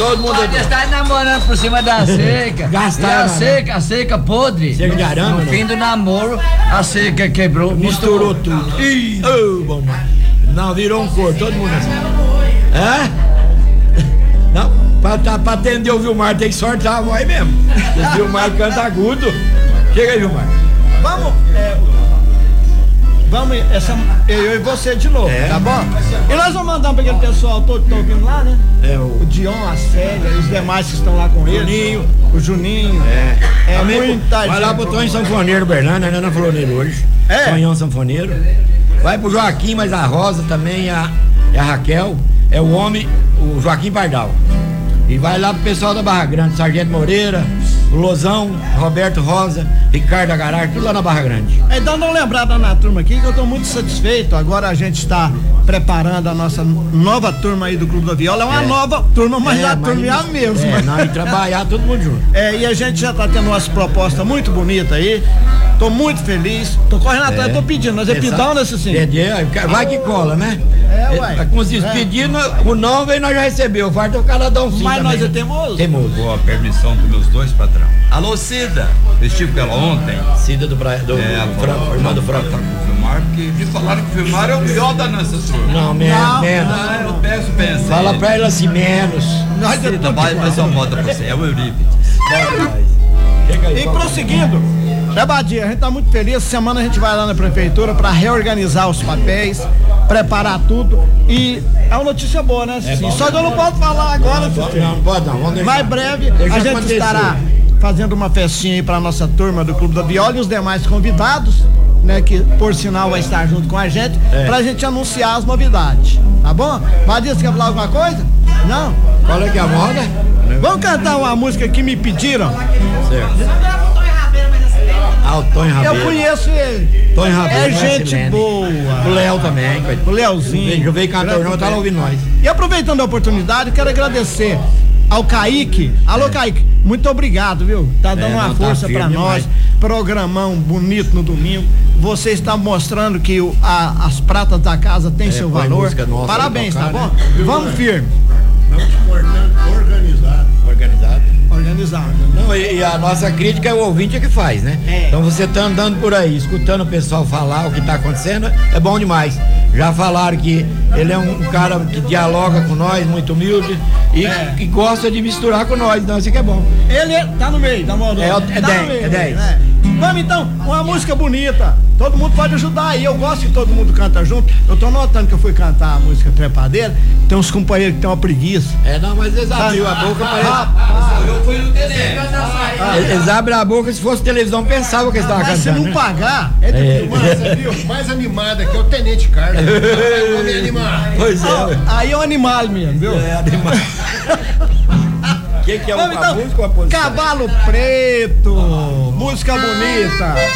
todo mundo. Pode estar namorando por cima da seca. Gastaram. A seca podre. Seca de arame, no fim do namoro, a seca quebrou. Misturou tudo. Ih, bom, não, virou um cor, todo mundo assim. Não, pra atender o Vilmar tem que sortar a voz mesmo. O Vilmar canta agudo. Chega aí, Vilmar. Vamos, eu e você de novo, tá bom? E nós vamos mandar pra aquele pessoal todo que tá ouvindo lá, né? O Dion, a Célia e os demais que estão lá com ele. O Juninho. Muita gente. Vai lá pro Tonho Sanfoneiro, Bernardo, a Nana falou nele hoje. Tonhão Sanfoneiro. Vai pro Joaquim, mas a Rosa também, a Raquel, é o homem, o Joaquim Pardal. E vai lá pro pessoal da Barra Grande, Sargento Moreira, o Lozão, Roberto Rosa, Ricardo Agarardo, tudo lá na Barra Grande. Então dá uma lembrada na turma aqui que eu tô muito satisfeito. Agora a gente está preparando a nossa nova turma aí do Clube da Viola. É uma nova turma, mas a turma é a mesma. Não, e trabalhar todo mundo junto. E a gente já tá tendo umas propostas muito bonitas aí. Tô muito feliz. Tô correndo atrás, tô pedindo. Nós pedão nesse sim. Vai que cola, né? Ué. Com os pedindo, o não veio nós já recebeu. Falta o cara dar um sim. Mas também. nós é teimoso. Teimoso. Com a permissão dos meus dois patrão. Alô, Cida. Eu estive com ela ontem. Cida do Franco, irmã do Franco. Filmar, porque me falaram que o Filmar é o melhor da nossa turma. Não, menos. Eu penso. Fala pra ela assim, menos. Cida, vai mais uma moda pra você. É o Eurípides. E prosseguindo, Badia, a gente tá muito feliz. Essa semana a gente vai lá na prefeitura para reorganizar os papéis, preparar tudo. E é uma notícia boa, né? Só que eu não posso falar agora. Não pode não, vamos deixar. Mais breve a gente estará fazendo uma festinha aí pra nossa turma do Clube da Viola e os demais convidados, né? Que por sinal vai estar junto com a gente, pra gente anunciar as novidades, tá bom? Badia, você quer falar alguma coisa? Não? Qual é que é a moda? Vamos cantar uma música que me pediram? Certo. O Tonho Rabeiro. Eu conheço ele. Tonho Rabeiro. É gente boa. O Léo também. O Leozinho. Eu veio cantar, não tá lá ouvindo nós. E aproveitando a oportunidade, quero agradecer ao Kaique. Alô, Kaique, muito obrigado, viu? Tá dando uma força pra nós. Programão bonito no domingo. Você está mostrando que as pratas da casa têm seu valor. Parabéns, tá bom? Vamos firme. Muito importante, organizado. Não, e a nossa crítica é o ouvinte que faz, né? Então você tá andando por aí, escutando o pessoal falar o que tá acontecendo, é bom demais. Já falaram que ele é um cara que dialoga com nós, muito humilde e gosta de misturar com nós, então isso que é bom. Ele tá no meio, tá bom? É 10. Vamos então, uma música bonita. Todo mundo pode ajudar aí. Eu gosto que todo mundo canta junto. Eu tô notando que eu fui cantar a música Trepadeira. Tem uns companheiros que tem uma preguiça. Não, mas eles abriram a boca Eu fui no TV. Eles abrem a boca, se fosse televisão, pensavam que eles estavam cantando. Mas se não pagar, mais animada que é o Tenente Carlos. Pois é. Aí é um animal mesmo, viu? Animal. O que é Vamos, então, música ou a posição? Cavalo Preto, música bonita.